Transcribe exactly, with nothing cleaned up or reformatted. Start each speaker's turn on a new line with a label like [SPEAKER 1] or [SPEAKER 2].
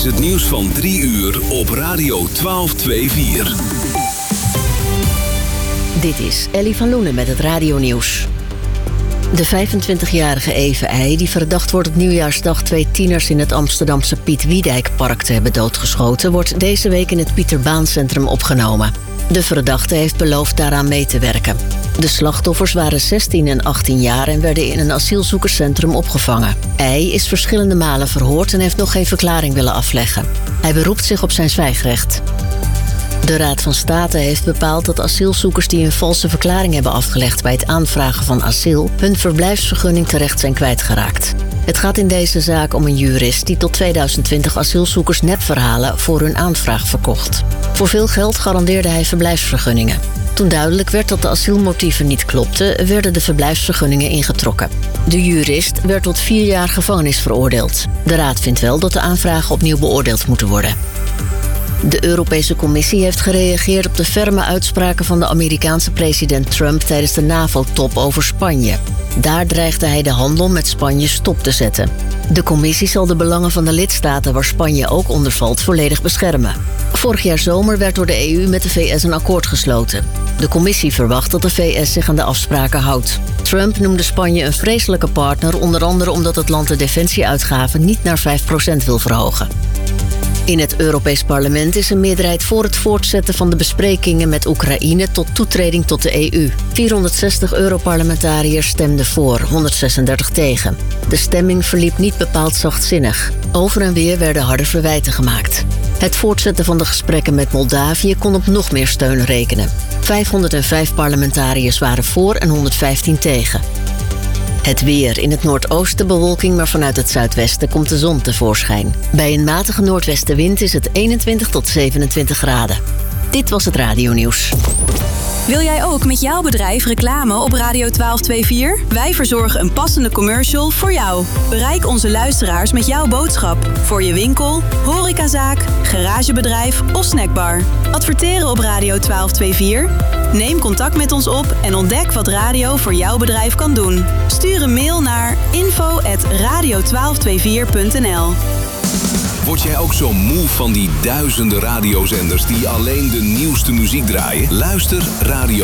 [SPEAKER 1] het nieuws van drie uur op Radio twaalf vierentwintig.
[SPEAKER 2] Dit is Ellie van Loenen met het radionieuws. De vijfentwintigjarige Eve Eij, die verdacht wordt op nieuwjaarsdag twee tieners in het Amsterdamse Piet Wiedijkpark te hebben doodgeschoten, wordt deze week in het Pieterbaancentrum opgenomen. De verdachte heeft beloofd daaraan mee te werken. De slachtoffers waren zestien en achttien jaar en werden in een asielzoekerscentrum opgevangen. Eij is verschillende malen verhoord en heeft nog geen verklaring willen afleggen. Hij beroept zich op zijn zwijgrecht. De Raad van State heeft bepaald dat asielzoekers die een valse verklaring hebben afgelegd bij het aanvragen van asiel hun verblijfsvergunning terecht zijn kwijtgeraakt. Het gaat in deze zaak om een jurist die tot tweeduizend twintig asielzoekers nepverhalen voor hun aanvraag verkocht. Voor veel geld garandeerde hij verblijfsvergunningen. Toen duidelijk werd dat de asielmotieven niet klopten, werden de verblijfsvergunningen ingetrokken. De jurist werd tot vier jaar gevangenis veroordeeld. De Raad vindt wel dat de aanvragen opnieuw beoordeeld moeten worden. De Europese Commissie heeft gereageerd op de ferme uitspraken van de Amerikaanse president Trump tijdens de NAVO-top over Spanje. Daar dreigde hij de handel met Spanje stop te zetten. De Commissie zal de belangen van de lidstaten waar Spanje ook onder valt volledig beschermen. Vorig jaar zomer werd door de E U met de V S een akkoord gesloten. De Commissie verwacht dat de V S zich aan de afspraken houdt. Trump noemde Spanje een vreselijke partner, onder andere omdat het land de defensieuitgaven niet naar vijf procent wil verhogen. In het Europees Parlement is een meerderheid voor het voortzetten van de besprekingen met Oekraïne tot toetreding tot de E U. vierhonderdzestig Europarlementariërs stemden voor, honderdzesendertig tegen. De stemming verliep niet bepaald zachtzinnig. Over en weer werden harde verwijten gemaakt. Het voortzetten van de gesprekken met Moldavië kon op nog meer steun rekenen. vijfhonderdvijf parlementariërs waren voor en honderdvijftien tegen. Het weer. In het noordoosten bewolking, maar vanuit het zuidwesten komt de zon tevoorschijn. Bij een matige noordwestenwind is het eenentwintig tot zevenentwintig graden. Dit was het radionieuws.
[SPEAKER 3] Wil jij ook met jouw bedrijf reclame op Radio twaalf vierentwintig? Wij verzorgen een passende commercial voor jou. Bereik onze luisteraars met jouw boodschap. Voor je winkel, horecazaak, garagebedrijf of snackbar. Adverteren op Radio twaalf vierentwintig? Neem contact met ons op en ontdek wat radio voor jouw bedrijf kan doen. Stuur een mail naar info at radio twaalf vierentwintig punt n l.
[SPEAKER 1] Word jij ook zo moe van die duizenden radiozenders die alleen de nieuwste muziek draaien? Luister Radio